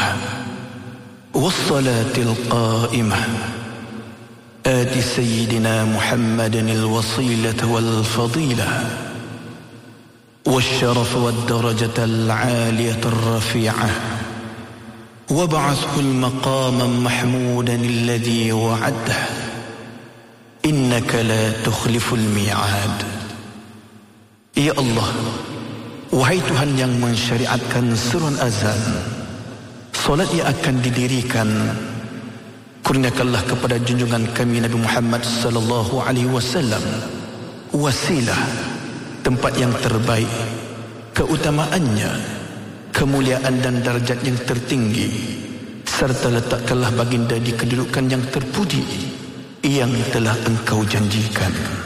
الدائمة والصلاة القائمة آت سيدنا محمد الوصيلة والفضيلة والشرف والدرجة العالية الرفيعة وابعثه المقاما محمودا الذي وعده إنك لا تخلف الميعاد. Ya Allah, wahai Tuhan yang mensyariatkan seruan azan, solat yang akan didirikan, kurniakanlah kepada junjungan kami Nabi Muhammad sallallahu alaihi wasallam wasilah, tempat yang terbaik, keutamaannya, kemuliaan dan darjat yang tertinggi, serta letakkanlah baginda di kedudukan yang terpuji yang telah Engkau janjikan.